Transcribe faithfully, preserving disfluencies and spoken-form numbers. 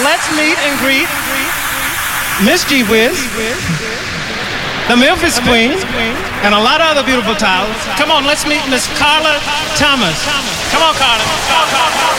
let's meet and greet Miss G Wiz, the Memphis Queen, and a lot of other beautiful towels. Come on, let's meet Miss Carla Thomas. Come on, Carla.